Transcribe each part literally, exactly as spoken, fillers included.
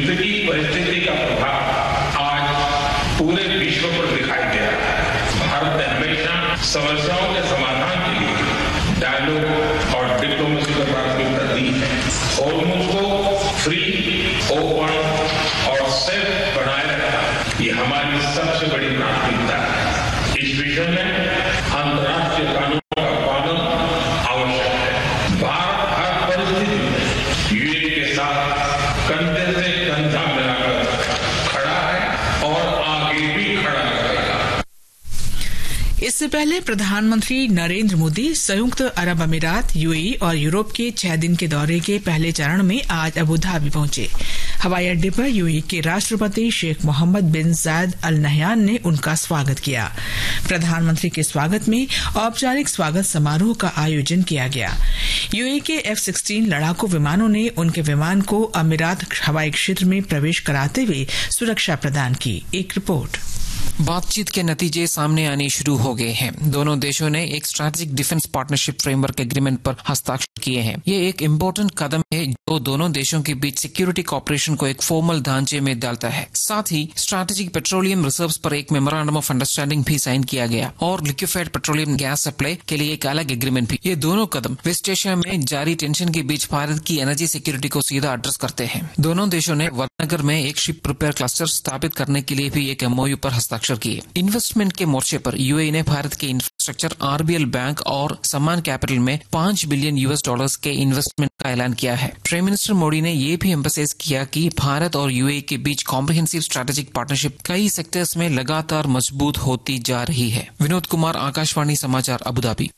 युद्ध की परिस्थिति का प्रभाव आज पूरे विश्व पर दिखाई दे रहा है। भारत ने हमेशा समस्याओं के समाधान के लिए डायलॉग और डिप्लोमेसी को प्राथमिकता दी है और उनको फ्री, ओपन और सेफ बनाए रखना ये हमारी सबसे बड़ी प्राथमिकता है। इस विषय में अंतर्राष्ट्रीय कानून का पालन आवश्यक है। भारत हर परिस्थिति में यूएई के साथ कंधे से कंधा मिलाकर खड़ा है और आगे भी खड़ा रहेगा। इससे पहले प्रधानमंत्री नरेंद्र मोदी संयुक्त अरब अमीरात, यूएई और यूरोप के छह दिन के दौरे के पहले चरण में आज अबू धाबी पहुंचे। हवाई अड्डे पर यूएई के राष्ट्रपति शेख मोहम्मद बिन जायद अल नहयान ने उनका स्वागत किया। प्रधानमंत्री के स्वागत में औपचारिक स्वागत समारोह का आयोजन किया गया। यूएई के एफ सोलह लड़ाकू विमानों ने उनके विमान को अमीरात हवाई क्षेत्र में प्रवेश कराते हुए सुरक्षा प्रदान की। एक रिपोर्ट। बातचीत के नतीजे सामने आने शुरू हो गए हैं। दोनों देशों ने एक strategic defence partnership framework agreement पर हस्ताक्षर किए हैं। ये एक इम्पोर्टेंट कदम है जो दोनों देशों के बीच सिक्योरिटी कॉपरेशन को एक फॉर्मल ढांचे में डालता है। साथ ही स्ट्रैटेजिक पेट्रोलियम रिजर्व्स पर एक मेमोरेंडम ऑफ अंडरस्टैंडिंग भी साइन किया गया और लिक्विफाइड पेट्रोलियम गैस सप्लाई के लिए एक अलग एग्रीमेंट भी। ये दोनों कदम वेस्ट एशिया में जारी टेंशन के बीच भारत की एनर्जी सिक्योरिटी को सीधा एड्रेस करते हैं। दोनों देशों ने वरनगर में एक शिप रिपेयर क्लस्टर स्थापित करने के लिए भी एक एमओयू पर हस्ताक्षर किए। इन्वेस्टमेंट के मोर्चे पर यूएई ने भारत के इंफ्रास्ट्रक्चर आरबीएल बैंक और सम्मान कैपिटल में पांच बिलियन यूएस डॉलर्स के इन्वेस्टमेंट का ऐलान किया है। प्राइम मिनिस्टर मोदी ने यह भी एम्फसाइज किया कि भारत और यूएई के बीच कॉम्प्रिहेंसिव स्ट्रैटेजिक पार्टनरशिप कई सेक्टर्स में लगातार मजबूत होती जा रही है। विनोद कुमार, आकाशवाणी समाचार, अबू धाबी।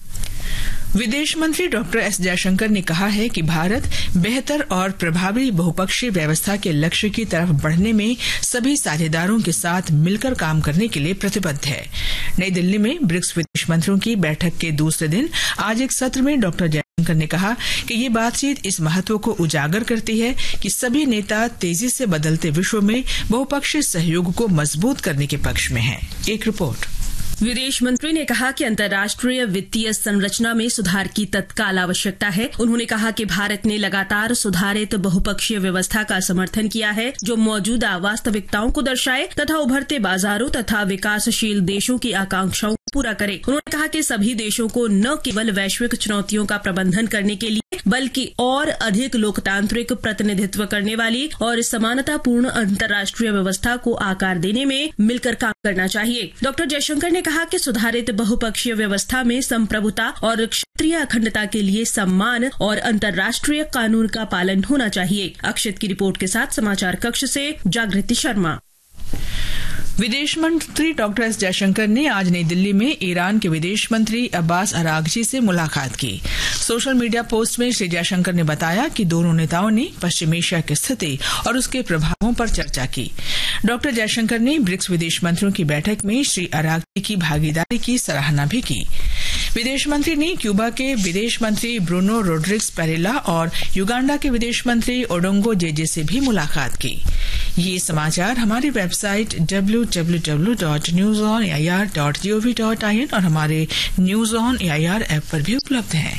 विदेश मंत्री डॉक्टर एस जयशंकर ने कहा है कि भारत बेहतर और प्रभावी बहुपक्षीय व्यवस्था के लक्ष्य की तरफ बढ़ने में सभी साझेदारों के साथ मिलकर काम करने के लिए प्रतिबद्ध है। नई दिल्ली में ब्रिक्स विदेश मंत्रियों की बैठक के दूसरे दिन आज एक सत्र में डॉक्टर जयशंकर ने कहा कि ये बातचीत इस महत्व को उजागर करती है कि सभी नेता तेजी से बदलते विश्व में बहुपक्षीय सहयोग को मजबूत करने के पक्ष में हैं। एक रिपोर्ट। विदेश मंत्री ने कहा कि अंतर्राष्ट्रीय वित्तीय संरचना में सुधार की तत्काल आवश्यकता है। उन्होंने कहा कि भारत ने लगातार सुधारित बहुपक्षीय व्यवस्था का समर्थन किया है जो मौजूदा वास्तविकताओं को दर्शाए तथा उभरते बाजारों तथा विकासशील देशों की आकांक्षाओं को पूरा करे। उन्होंने कहा कि सभी देशों को न केवल वैश्विक चुनौतियों का प्रबंधन करने के लिए बल्कि और अधिक लोकतांत्रिक प्रतिनिधित्व करने वाली और समानतापूर्ण अंतर्राष्ट्रीय व्यवस्था को आकार देने में मिलकर काम करना चाहिए। डॉक्टर जयशंकर ने कहा कि सुधारित बहुपक्षीय व्यवस्था में संप्रभुता और क्षेत्रीय अखंडता के लिए सम्मान और अंतर्राष्ट्रीय कानून का पालन होना चाहिए। अक्षित की रिपोर्ट के साथ समाचार कक्ष से जागृति शर्मा। विदेश मंत्री डॉक्टर एस जयशंकर ने आज नई दिल्ली में ईरान के विदेश मंत्री अब्बास अरागची से मुलाकात की। सोशल मीडिया पोस्ट में श्री जयशंकर ने बताया कि दोनों नेताओं ने पश्चिम एशिया की स्थिति और उसके प्रभावों पर चर्चा की। डॉक्टर जयशंकर ने ब्रिक्स विदेश मंत्रियों की बैठक में श्री अरागची की भागीदारी की सराहना भी की। विदेश मंत्री ने क्यूबा के विदेश मंत्री ब्रूनो रोड्रिग्स पेरेला और युगांडा के विदेश मंत्री ओडोंगो जेजे से भी मुलाकात की। ये समाचार हमारी website W W W dot news on A I R dot G O V dot I N और हमारे news on A I R app पर भी उपलब्ध हैं।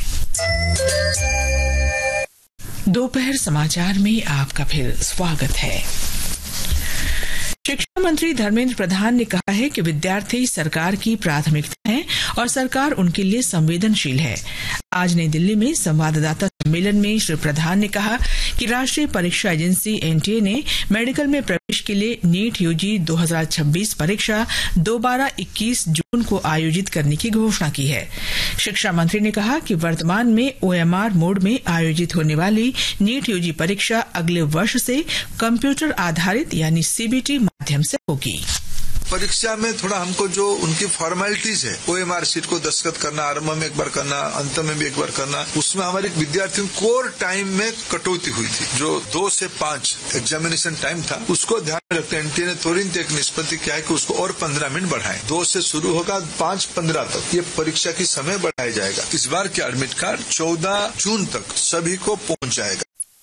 दोपहर समाचार में आपका फिर स्वागत है। शिक्षा मंत्री धर्मेंद्र प्रधान ने कहा है कि विद्यार्थी सरकार की प्राथमिकता है और सरकार उनके लिए संवेदनशील है। आज नई दिल्ली में संवाददाता सम्मेलन में श्री प्रधान ने कहा कि राष्ट्रीय परीक्षा एजेंसी एनटीए ने मेडिकल में प्रवेश के लिए नीट यूजी दो हज़ार छब्बीस परीक्षा दोबारा इक्कीस जून को आयोजित करने की घोषणा की है। शिक्षा मंत्री ने कहा कि वर्तमान में ओएमआर मोड में आयोजित होने वाली नीट यूजी परीक्षा अगले वर्ष से कंप्यूटर आधारित यानी सीबीटी माध्यम से होगी। परीक्षा में थोड़ा हमको जो उनकी फॉर्मेलिटीज है, ओएमआर शीट को दस्तखत करना, आरंभ में एक बार करना, अंत में भी एक बार करना, उसमें हमारे विद्यार्थियों कोर टाइम में कटौती हुई थी। जो दो से पांच एग्जामिनेशन टाइम था उसको ध्यान में रखते एनटीए ने तुरंत एक निष्पत्ति किया है कि उसको और पंद्रह मिनट बढ़ाएं। दो से शुरू होगा, पांच पंद्रह तक ये परीक्षा की समय बढ़ाया जाएगा। इस बार के एडमिट कार्ड चौदह जून तक सभी को पहुंच जाएगा।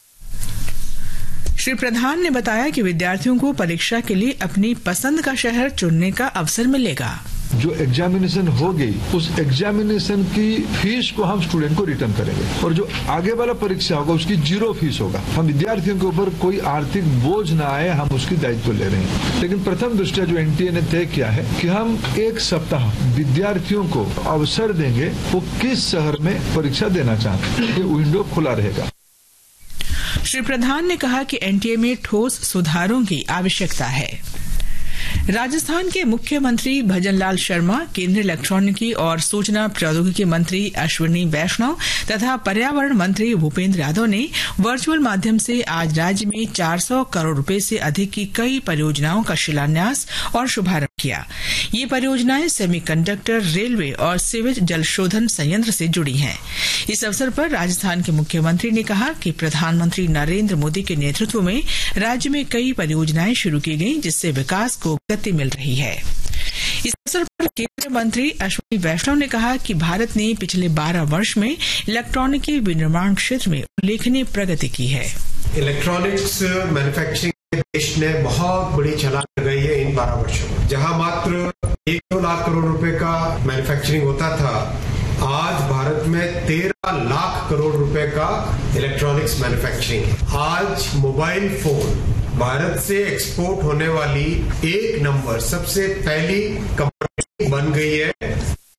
श्री प्रधान ने बताया कि विद्यार्थियों को परीक्षा के लिए अपनी पसंद का शहर चुनने का अवसर मिलेगा। जो एग्जामिनेशन हो गई उस एग्जामिनेशन की फीस को हम स्टूडेंट को रिटर्न करेंगे और जो आगे वाला परीक्षा होगा उसकी जीरो फीस होगा। हम विद्यार्थियों के ऊपर कोई आर्थिक बोझ न आए, हम उसकी दायित्व ले रहे हैं। लेकिन प्रथम दृष्टया जो एनटीए ने तय किया है कि हम एक सप्ताह विद्यार्थियों को अवसर देंगे वो किस शहर में परीक्षा देना चाहते हैं, ये विंडो खुला रहेगा। श्री प्रधान ने कहा कि एनटीए में ठोस सुधारों की आवश्यकता है। राजस्थान के मुख्यमंत्री भजनलाल शर्मा, केंद्रीय इलेक्ट्रॉनिकी और सूचना प्रौद्योगिकी मंत्री अश्विनी वैष्णव तथा पर्यावरण मंत्री भूपेंद्र यादव ने वर्चुअल माध्यम से आज राज्य में चार सौ करोड़ रुपए से अधिक की कई परियोजनाओं का शिलान्यास और शुभारंभ किया। ये परियोजनाएं सेमीकंडक्टर, रेलवे और सीवेज जल शोधन संयंत्र से जुड़ी हैं। इस अवसर पर राजस्थान के मुख्यमंत्री ने कहा कि प्रधानमंत्री नरेंद्र मोदी के नेतृत्व में राज्य में कई परियोजनाएं शुरू की गई, जिससे विकास को गति मिल रही है। इस अवसर पर केंद्रीय मंत्री अश्विनी वैष्णव ने कहा कि भारत ने पिछले बारह वर्ष में इलेक्ट्रॉनिकी विनिर्माण क्षेत्र में उल्लेखनीय प्रगति की है। इलेक्ट्रॉनिक्स मैन्युफैक्चरिंग देश ने बहुत बड़ी छलांग लगाई है इन बारह वर्षों में। जहां मात्र एक दो लाख करोड़ रुपए का मैन्युफैक्चरिंग होता था, आज भारत में तेरह लाख करोड़ रुपए का इलेक्ट्रॉनिक्स मैन्युफैक्चरिंग। आज मोबाइल फोन भारत से एक्सपोर्ट होने वाली एक नंबर सबसे पहली कंपनी बन गई है।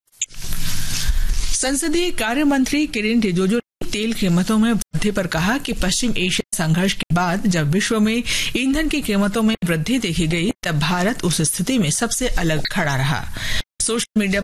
संसदीय कार्य मंत्री किरेन रिजिजू ने तेल कीमतों में वृद्धि पर कहा कि पश्चिम एशिया संघर्ष के बाद जब विश्व में ईंधन की कीमतों में वृद्धि देखी गई, तब भारत उस स्थिति में सबसे अलग खड़ा रहा। सोशल मीडिया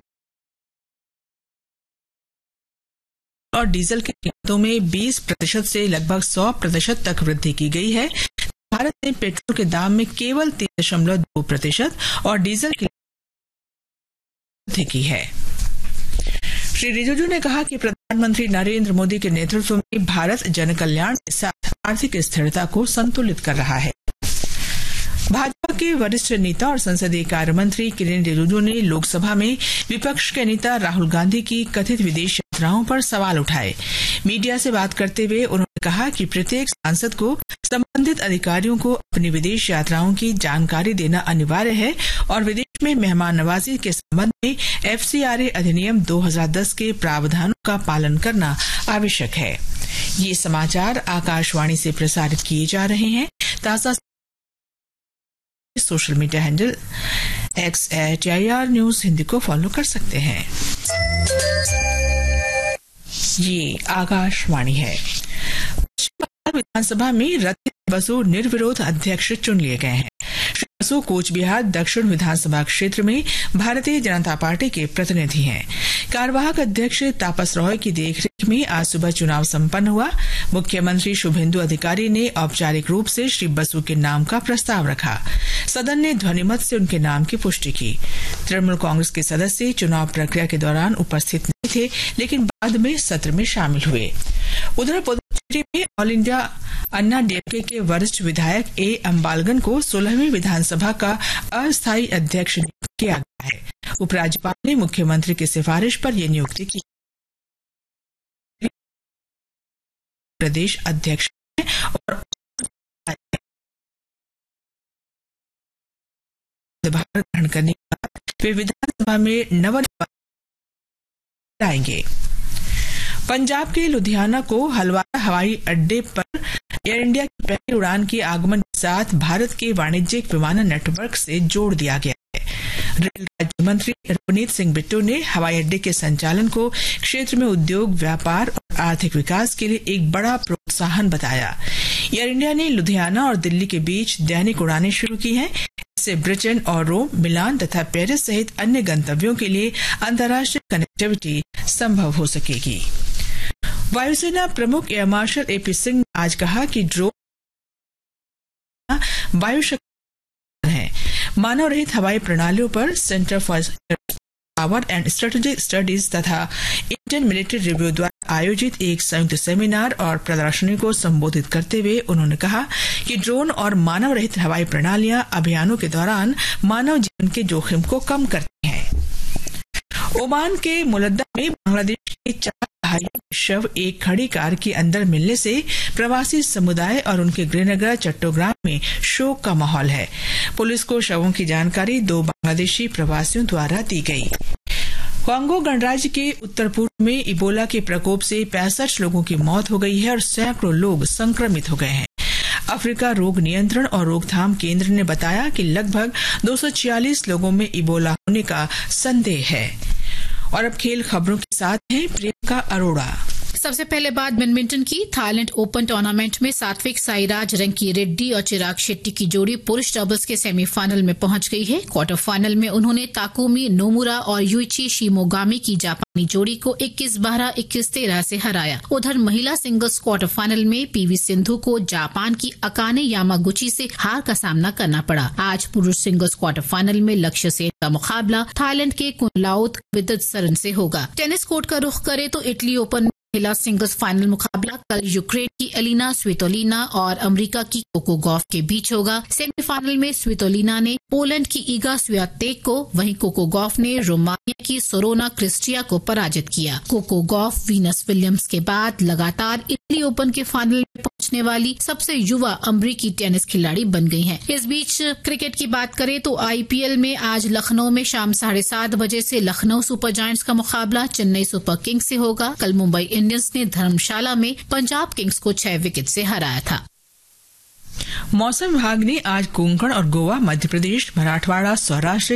और डीजल की कीमतों में बीस प्रतिशत से लगभग सौ प्रतिशत तक वृद्धि की गई है। भारत ने पेट्रोल के दाम में केवल तीन दशमलव दो प्रतिशत और डीजल की वृद्धि की है। श्री रिजिजू ने कहा कि प्रधानमंत्री नरेंद्र मोदी के नेतृत्व में भारत जन कल्याण के साथ आर्थिक स्थिरता को संतुलित कर रहा है। भाजपा के वरिष्ठ नेता और संसदीय कार्य मंत्री किरेन रिजिजू ने लोकसभा में विपक्ष के नेता राहुल गांधी की कथित विदेश यात्राओं पर सवाल उठाए। मीडिया से बात करते हुए उन्होंने कहा कि प्रत्येक सांसद को संबंधित अधिकारियों को अपनी विदेश यात्राओं की जानकारी देना अनिवार्य है और विदेश में मेहमान नवाजी के संबंध में एफसीआरए अधिनियम दो हज़ार दस के प्रावधानों का पालन करना आवश्यक है। ये समाचार आकाशवाणी से प्रसारित किए जा रहे हैं। ताजा social media handle x eight IR news Hindi को फॉलो कर सकते हैं। ये आकाशवाणी है। पश्चिम बंगाल विधानसभा में रतिन बसु निर्विरोध अध्यक्ष चुन लिए गए हैं। श्री बसु कोच बिहार दक्षिण विधानसभा क्षेत्र में भारतीय जनता पार्टी के प्रतिनिधि हैं। कार्यवाहक अध्यक्ष तापस रॉय की देखरेख में आज सुबह चुनाव संपन्न हुआ। मुख्यमंत्री शुभेंदु अधिकारी ने औपचारिक रूप से श्री बसु के नाम का प्रस्ताव रखा। सदन ने ध्वनिमत से उनके नाम की पुष्टि की। तृणमूल कांग्रेस के सदस्य चुनाव प्रक्रिया के दौरान उपस्थित नहीं थे, लेकिन बाद में सत्र में शामिल हुए। उधर पुदुचेरी में ऑल इंडिया अन्ना डीएमके के वरिष्ठ विधायक ए अम्बालगन को सोलहवीं विधानसभा का अस्थायी अध्यक्ष नियुक्त किया गया है। उपराज्यपाल ने मुख्यमंत्री की सिफारिश पर यह नियुक्ति की। प्रदेश अध्यक्ष और ग्रहण करने के बाद वे विधानसभा में नवनिर्वाचित आएंगे। पंजाब के लुधियाना को हलवारा हवाई अड्डे पर एयर इंडिया की पहली उड़ान के आगमन के साथ भारत के वाणिज्यिक विमानन नेटवर्क से जोड़ दिया गया है। रेल राज्य मंत्री रवनीत सिंह बिट्टू ने हवाई अड्डे के संचालन को क्षेत्र में उद्योग, व्यापार और आर्थिक विकास के लिए एक बड़ा प्रोत्साहन बताया। एयर इंडिया ने लुधियाना और दिल्ली के बीच दैनिक उड़ानें शुरू की हैं। इससे ब्रिटेन और रोम, मिलान तथा पेरिस सहित अन्य गंतव्यों के लिए अंतर्राष्ट्रीय कनेक्टिविटी संभव हो सकेगी। वायुसेना प्रमुख एयर मार्शल एपी सिंह ने आज कहा कि ड्रोन वायु शक्ति है। मानव रहित हवाई प्रणालियों पर centre for power and strategic studies तथा इंडियन मिलिट्री रिव्यू द्वारा आयोजित एक संयुक्त सेमिनार और प्रदर्शनी को संबोधित करते हुए उन्होंने कहा कि ड्रोन और मानव रहित हवाई प्रणालियां अभियानों के दौरान मानव जीवन के जोखिम को कम करती हैं। ओमान के मुलद्दा में बांग्लादेश के चार भाइयों के शव एक खड़ी कार के अंदर मिलने से प्रवासी समुदाय और उनके गृहनगर चट्टोग्राम में शोक का माहौल है। पुलिस को शवों की जानकारी दो बांग्लादेशी प्रवासियों द्वारा दी गई। कांगो गणराज्य के उत्तर पूर्व में इबोला के प्रकोप से पैंसठ लोगों की मौत हो गई है और सैकड़ों लोग संक्रमित हो गए हैं। अफ्रीका रोग नियंत्रण और रोकथाम केंद्र ने बताया कि लगभग दो सौ छियालीस लोगों में इबोला होने का संदेह है। और अब खेल खबरों के साथ हैं प्रियंका अरोड़ा। सबसे पहले बात बैडमिंटन की। थाईलैंड ओपन टूर्नामेंट में सात्विक साईराज रंकी रेड्डी और चिराग शेट्टी की जोड़ी पुरुष डबल्स के सेमीफाइनल में पहुंच गई है। क्वार्टर फाइनल में उन्होंने ताकुमी नोमुरा और युइची शिमोगामी की जापानी जोड़ी को इक्कीस बारह इक्कीस तेरह से हराया। उधर महिला सिंगल्स क्वार्टर फाइनल में पीवी सिंधु को जापान की अकाने यामागुची से हार का सामना करना पड़ा। आज पुरुष सिंगल्स क्वार्टर फाइनल में लक्ष्य सेन का मुकाबला थाईलैंड के कुनलाउत विदित सरन से होगा। टेनिस कोर्ट का रुख करे तो इटली ओपन महिला सिंगल्स फाइनल मुकाबला कल यूक्रेन की एलिना स्वितोलिना और अमेरिका की कोको गॉफ के बीच होगा। सेमीफाइनल में स्वितोलिना ने पोलैंड की ईगा स्वियातेक को, वहीं कोको गॉफ ने रोमानिया की सोरोना क्रिस्टिया को पराजित किया। कोको गॉफ वीनस विलियम्स के बाद लगातार इटली ओपन के फाइनल में पहुंचने वाली सबसे युवा अमरीकी टेनिस खिलाड़ी बन गई हैं। इस बीच क्रिकेट की बात करें तो आईपीएल में आज लखनऊ में शाम साढ़े सात बजे से लखनऊ सुपर जायंट्स का मुकाबला चेन्नई सुपर किंग्स से होगा। कल मुंबई इंडियंस ने धर्मशाला में पंजाब किंग्स को छह विकेट से हराया था। मौसम विभाग ने आज कोंकण और गोवा, मध्य प्रदेश, मराठवाड़ा, सौराष्ट्र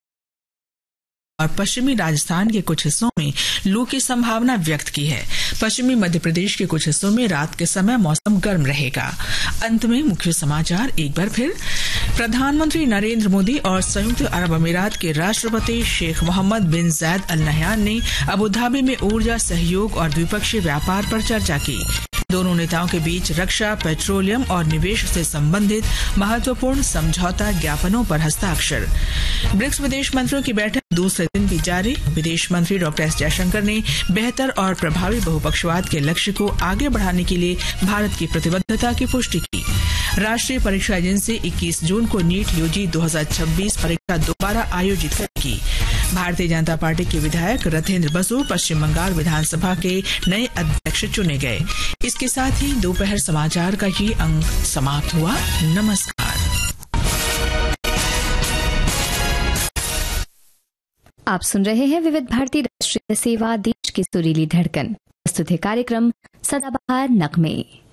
और पश्चिमी राजस्थान के कुछ हिस्सों में लू की संभावना व्यक्त की है। पश्चिमी मध्य प्रदेश के कुछ हिस्सों में रात के समय मौसम गर्म रहेगा। अंत में मुख्य समाचार एक बार फिर। प्रधानमंत्री नरेंद्र मोदी और संयुक्त अरब अमीरात के राष्ट्रपति शेख मोहम्मद बिन जायद अल नहयान ने अबू धाबी में ऊर्जा सहयोग और द्विपक्षीय व्यापार पर चर्चा की। दोनों नेताओं के बीच रक्षा, पेट्रोलियम और निवेश से संबंधित महत्वपूर्ण समझौता ज्ञापनों पर हस्ताक्षर। ब्रिक्स विदेश मंत्रियों की बैठक दूसरे दिन भी जारी। विदेश मंत्री डॉक्टर एस जयशंकर ने बेहतर और प्रभावी बहुपक्षवाद के लक्ष्य को आगे बढ़ाने के लिए भारत की प्रतिबद्धता की पुष्टि की। राष्ट्रीय परीक्षा एजेंसी इक्कीस जून को नीट यूजी दो हज़ार छब्बीस परीक्षा दोबारा आयोजित करेगी। भारतीय जनता पार्टी के विधायक रथेंद्र बसु पश्चिम बंगाल विधानसभा के नए अध्यक्ष चुने गए। इसके साथ ही दोपहर समाचार का ये अंक समाप्त हुआ। नमस्कार। आप सुन रहे हैं विविध भारती राष्ट्रीय सेवा, देश की सुरीली धड़कन। प्रस्तुत है कार्यक्रम सदाबहार नगमे।